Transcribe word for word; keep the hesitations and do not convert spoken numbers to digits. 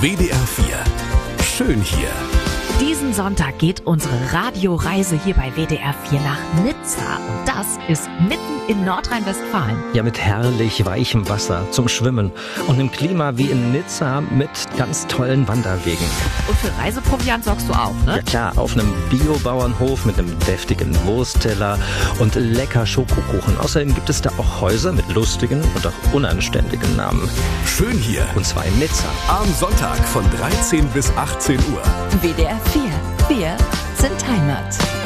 W D R vier. Schön hier. Diesen Sonntag geht unsere Radioreise hier bei W D R vier nach Nizza. Und das ist mitten in Nordrhein-Westfalen. Ja, mit herrlich weichem Wasser zum Schwimmen und einem Klima wie in Nizza mit ganz tollen Wanderwegen. Und für Reiseproviant sorgst du auch, ne? Ja klar, auf einem Biobauernhof mit einem deftigen Wurstteller und lecker Schokokuchen. Außerdem gibt es da auch Häuser mit lustigen und auch unanständigen Namen. Schön hier. Und zwar in Nizza. Am Sonntag von dreizehn bis achtzehn Uhr. W D R vier. Wir sind Heimat.